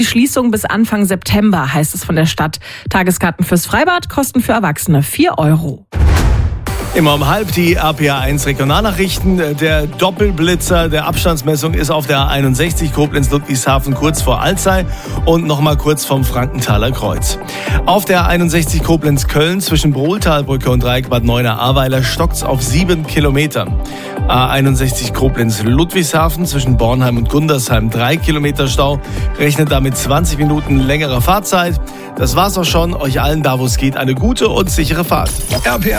Die Schließung bis Anfang September, heißt es von der Stadt. Tageskarten fürs Freibad kosten für Erwachsene 4 €. Immer um 12 die RPA1 Regionalnachrichten. Der Doppelblitzer der Abstandsmessung ist auf der A61 Koblenz-Ludwigshafen kurz vor Alzey und nochmal kurz vom Frankenthaler Kreuz. Auf der A61 Koblenz-Köln zwischen Brohltalbrücke und Dreieck Bad Neuenahr-Ahrweiler stockt's auf 7 Kilometern. A61 Koblenz-Ludwigshafen zwischen Bornheim und Gundersheim 3 Kilometer Stau. Rechnet damit 20 Minuten längerer Fahrzeit. Das war's auch schon. Euch allen da, wo es geht, eine gute und sichere Fahrt. RPA